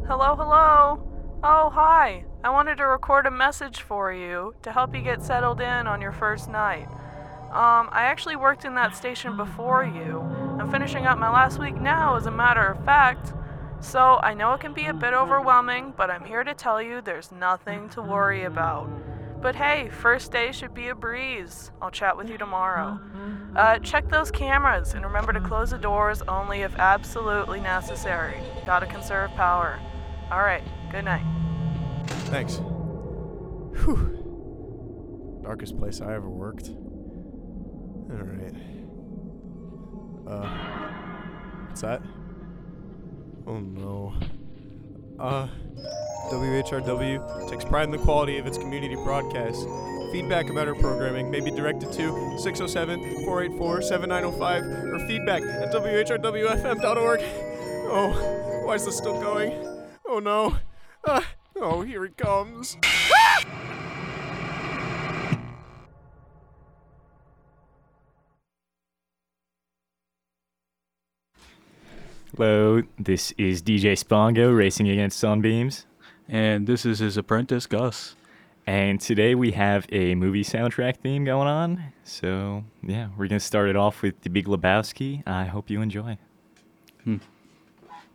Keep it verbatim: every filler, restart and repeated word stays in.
Hello, hello. Oh, hi. I wanted to record a message for you to help you get settled in on your first night. Um, I actually worked in that station before you. I'm finishing up my last week now, as a matter of fact. So I know it can be a bit overwhelming, but I'm here to tell you there's nothing to worry about. But hey, first day should be a breeze. I'll chat with you tomorrow. Uh, check those cameras and remember to close the doors only if absolutely necessary. Gotta conserve power. Alright, good night. Thanks. Whew. Darkest place I ever worked. Alright. Uh. What's that? Oh no. Uh. W H R W takes pride in the quality of its community broadcasts. Feedback about our programming may be directed to six oh seven, four eight four, seven nine oh five or feedback at w h r w f m dot org. Oh, why is this still going? Oh no. Uh, oh, here it comes. Hello, this is D J Spongo racing against Sunbeams. And this is his apprentice, Gus. And today we have a movie soundtrack theme going on. So, yeah, we're going to start it off with The Big Lebowski. I hope you enjoy. Hmm.